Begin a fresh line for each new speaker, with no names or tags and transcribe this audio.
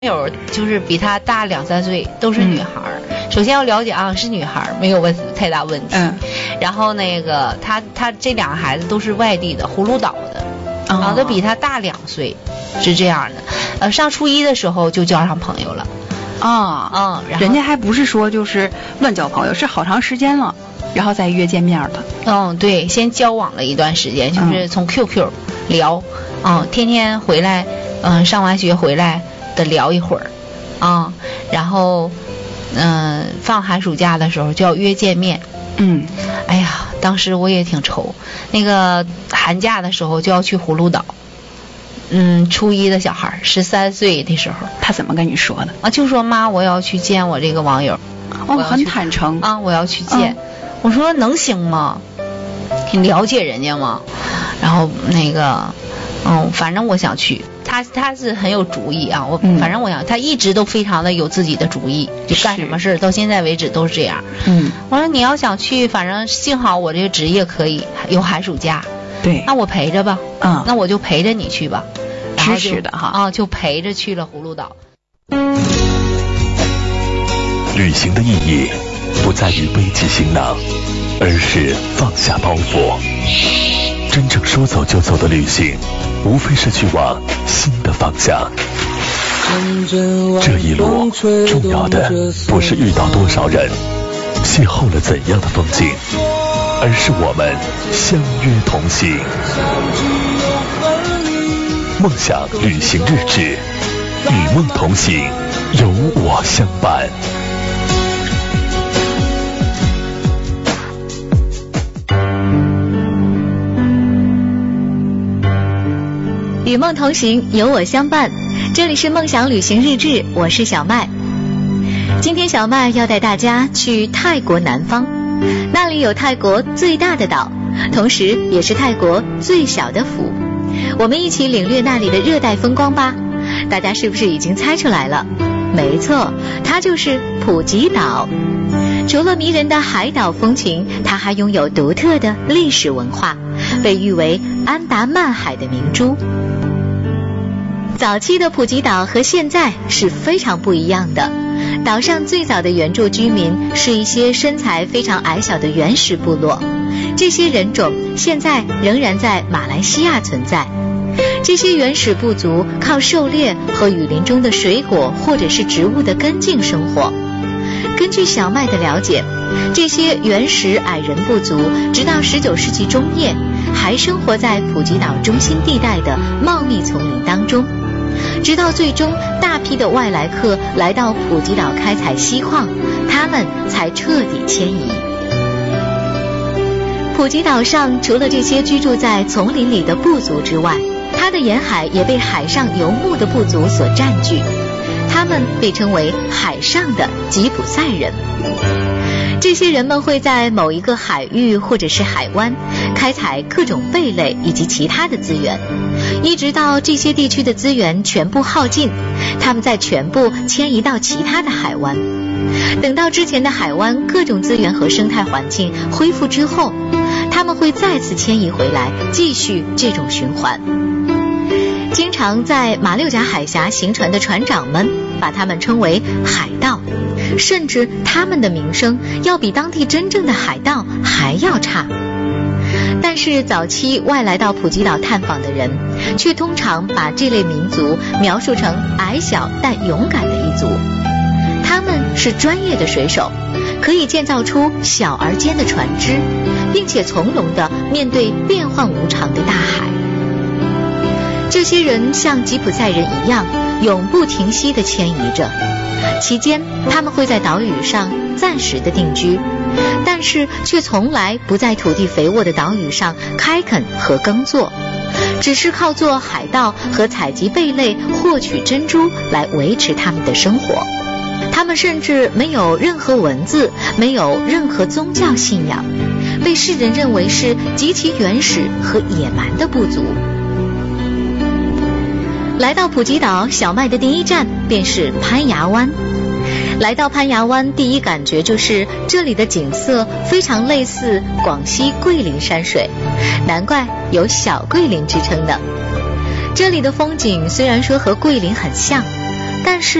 有就是比她大2、3岁，都是女孩。首先要了解啊，是女孩，没有太大问题。然后那个她这2个孩子都是外地的，葫芦岛的，啊，都比她大2岁，是这样的。上初一的时候就交上朋友了。然后
人家还不是说就是乱交朋友，是好长时间了，然后再约见面的。
对，先交往了一段时间，就是从 QQ 聊，天天回来，上完学回来的聊一会儿，然后放寒暑假的时候就要约见面。哎呀，当时我也挺愁，那个寒假的时候就要去葫芦岛。初一的小孩13岁的时候，
他怎么跟你说的？
就说妈，我要去见我这个网友。
很坦诚
啊，我要去见。我说能行吗？你了解人家吗？然后那个，反正我想去。他是很有主意啊，反正我想他一直都非常的有自己的主意，就干什么事到现在为止都是这样。我说你要想去，反正幸好我这个职业可以有寒暑假。
对，
那我陪着吧。那我就陪着你去吧。
支持的哈。
就陪着去了葫芦岛。
旅行的意义不在于背起行囊，而是放下包袱。真正说走就走的旅行，无非是去往新的方向。这一路重要的不是遇到多少人，邂逅了怎样的风景，而是我们相约同行。梦想旅行日志，与梦同行，有我相伴。
与梦同行，有我相伴。这里是梦想旅行日志，我是小麦。今天小麦要带大家去泰国南方，那里有泰国最大的岛，同时也是泰国最小的府。我们一起领略那里的热带风光吧。大家是不是已经猜出来了？没错，它就是普吉岛。除了迷人的海岛风情，它还拥有独特的历史文化，被誉为安达曼海的明珠。早期的普吉岛和现在是非常不一样的。岛上最早的原住居民是一些身材非常矮小的原始部落，这些人种现在仍然在马来西亚存在。这些原始部族靠狩猎和雨林中的水果或者是植物的根茎生活。根据小麦的了解，这些原始矮人部族直到19世纪中叶还生活在普吉岛中心地带的茂密丛林当中，直到最终大批的外来客来到普吉岛开采锡矿，他们才彻底迁移。普吉岛上除了这些居住在丛林里的部族之外，它的沿海也被海上游牧的部族所占据，他们被称为海上的吉普赛人。这些人们会在某一个海域或者是海湾开采各种贝类以及其他的资源，一直到这些地区的资源全部耗尽，他们再全部迁移到其他的海湾。等到之前的海湾各种资源和生态环境恢复之后，他们会再次迁移回来，继续这种循环。经常在马六甲海峡行船的船长们把他们称为海盗，甚至他们的名声要比当地真正的海盗还要差。但是早期外来到普吉岛探访的人却通常把这类民族描述成矮小但勇敢的一族。他们是专业的水手，可以建造出小而坚的船只，并且从容地面对变幻无常的大海。这些人像吉普赛人一样永不停息地迁移着，期间他们会在岛屿上暂时的定居，但是却从来不在土地肥沃的岛屿上开垦和耕作，只是靠做海盗和采集贝类获取珍珠来维持他们的生活。他们甚至没有任何文字，没有任何宗教信仰，被世人认为是极其原始和野蛮的部族。来到普吉岛，小麦的第一站便是攀牙湾。来到攀牙湾，第一感觉就是这里的景色非常类似广西桂林山水，难怪有小桂林之称的。这里的风景虽然说和桂林很像， 但是